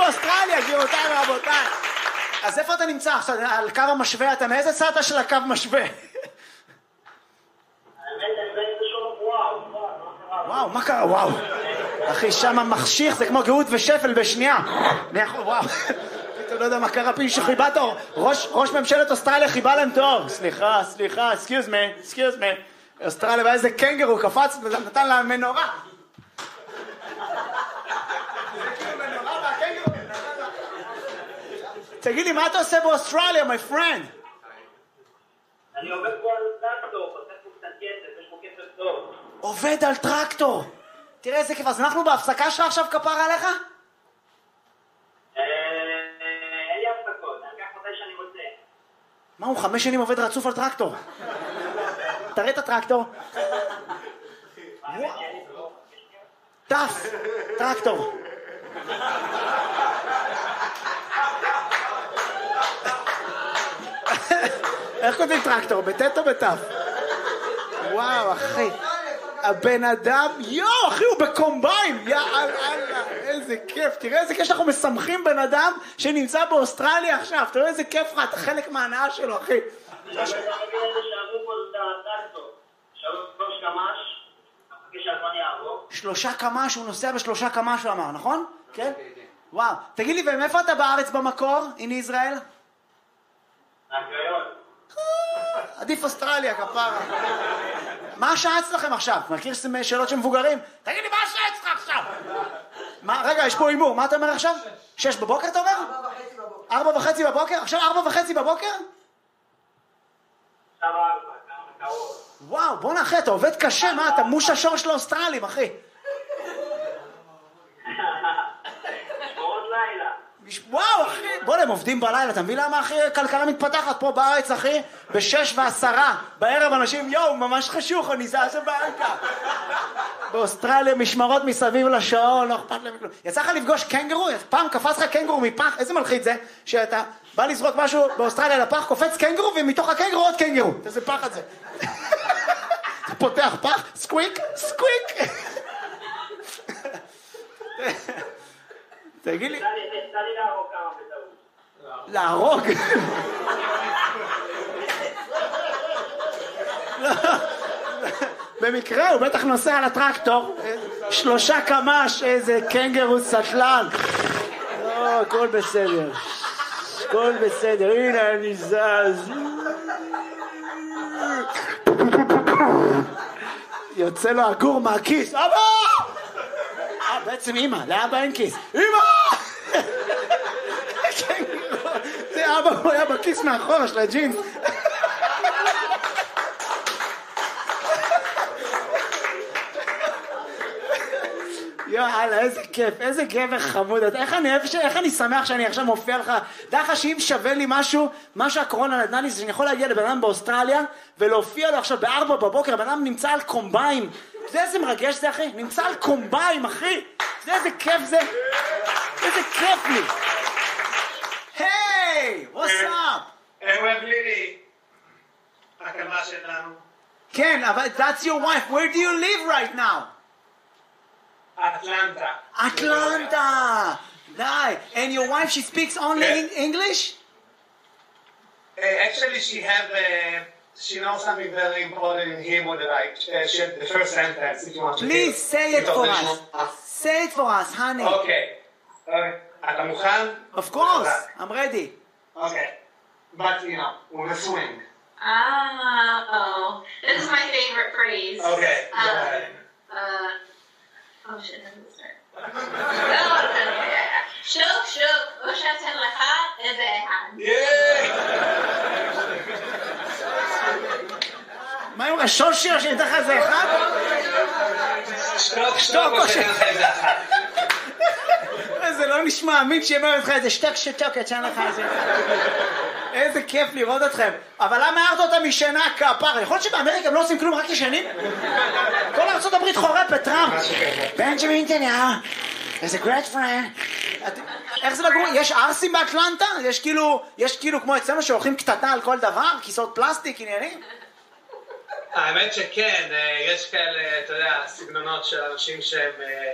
באוסטרליה, גבירותיי ורבותיי. אז איפה אתה נמצא עכשיו? על קו המשווה, אתה מאיזה צד של הקו משווה? וואו, מה קרה? וואו. אחי, שם מחשיך, זה כמו גאות ושפל בשנייה. אני יכול, וואו. אתה לא יודע מה קרה, פי שחיבה תור. ראש ממשלת אוסטרליה חיבה להם תור. סליחה, excuse me. אוסטרליה, ואיזה קנגרו קפץ, נתן לה מנורה. תגיד לי, מה אתה עושה באוסטרליה, my friend? אני עובד פה על טרקטור, עושה פה קצת כסף, יש פה כסף טוב. עובד על טרקטור. תראה איזה כיף, אז אנחנו בהפסקה שלך עכשיו כפרה עליך? אין לי הפסקות, אני אקח מתי שאני רוצה. מה הוא 5 שנים עובד רצוף על טרקטור? תראה את הטרקטור. טף, טרקטור. איך כותבים טרקטור? בטט או בטף? וואו, אחי. הבן אדם, אחי, הוא בקומביין. יאללה, איזה כיף. תראה איזה כיף שאנחנו משמחים בן אדם שנמצא באוסטרליה עכשיו. תראה איזה כיף לך, אתה חלק מההנאה שלו, אחי. שלושה קמ"ש, הוא נוסע ב3 קמ"ש, הוא אמר, נכון? כן? וואו. תגיד לי, ומאיפה אתה בארץ במקור? הנה ישראל? הקריות. עדיף אוסטרליה, כפרה. מה השעה אצלכם עכשיו? מכיר שאלות של מבוגרים? תגיד לי, מה השעה אצלך עכשיו? רגע, יש פה אימור, מה אתה אומר עכשיו? 6 בבוקר אתה אומר? 4:30 בבוקר? עכשיו 4:30 בבוקר? וואו, בוא נאחי, אתה עובד קשה, מה? אתה מוש השור של האוסטרלים, אחי. שמורות לילה. וואו, אחי, בוא הם עובדים בלילה, אתה מבין למה, אחי, כלכלה מתפתחת פה בארץ, אחי? ב6:10 בערב אנשים, ממש חשוך, אני זז הביתה. באוסטרליה משמרות מסביב לשעון, לא אכפת להם כלום. יצא לך לפגוש קנגרו? פעם קפץ לך קנגרו מפח, איזה מלחיץ זה? שאתה בא לזרוק משהו באוסטרליה לפח, קופץ קנגרו, ומתוך הקנגרו עוד קנגרו. איזה פח את זה? אתה פותח פח, סקוויק. תגיד לי... תן לי להרוג כמה בטעות. להרוג? במקרה הוא בטח נוסע על הטרקטור. 3 קמ"ש, איזה קנגרו סטלן. הכל בסדר. הכל בסדר. הנה אני זז. יוצא לו הגור מהכיס. אבא! בעצם אמא, לאבא אין כיס. אמא! זה אבא, הוא היה בכיס מאחורה של הג'ינס. יאללה, איזה כיף, איזה גבר חמוד. איך אני שמח שאני עכשיו מופיע לך. דרך שאם שווה לי משהו הקורונה נתנה לי, זה שאני יכול להגיע לבן אדם באוסטרליה ולהופיע לו עכשיו ב4 בבוקר, בן אדם נמצא על קומביין. זה איזה מרגש זה, אחי? נמצא על קומביין, אחי. זה איזה כיף זה. איזה כיף לי. היי, what's up? אוהב לילי. הקמה שלנו. כן, אבל that's your wife. Where do you live right now? Atlanta. Nice. And your wife, she speaks only English? Actually, she knows something very important in Hebrew that the first sentence, if you want to Please say it for us. Say it for us, honey. Okay. אתה מוכן? Of course. I'm ready. Okay. But, with a swing. Oh, this is my favorite phrase. Okay. Go ahead. Oh shit, that doesn't start. שוק, או שאתן לך איזה אחד. מה עם השושי או שאתן לך איזה אחד? שטוק או שאתן לך איזה אחד. זה לא נשמע אמין שיאמר לך איזה שטוק, אתן לך איזה אחד. איזה כיף לראות אתכם. אבל למה הערת אותה משנה כפרה? יכול להיות שבאמריקה הם לא עושים כלום, רק ישנים? כל ארצות הברית חורפת, טראמפ. בנג'מין נתניהו, איזה great friend. איך זה לגור? יש ארסים באטלנטה? יש כאילו כמו אצלנו שהולכים קטטה על כל דבר? כיסאות פלסטיק, עניינים? האמת שכן, יש כאלה, אתה יודע, סגנונות של אנשים שהם